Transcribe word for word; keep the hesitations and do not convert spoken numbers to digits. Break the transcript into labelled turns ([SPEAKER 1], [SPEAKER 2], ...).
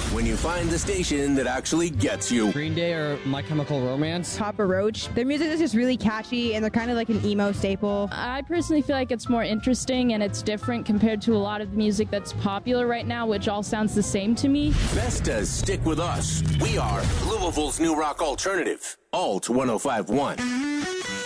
[SPEAKER 1] when you find the station that actually gets you.
[SPEAKER 2] Green Day or My Chemical Romance.
[SPEAKER 3] Papa Roach. Their music is just really catchy, and they're kind of like an emo staple.
[SPEAKER 4] I personally feel like it's more interesting and it's different compared to a lot of the music that's popular right now, which all sounds the same to me.
[SPEAKER 1] Vestas, stick with us. We are Louisville's new rock alternative. Alt one oh five point one.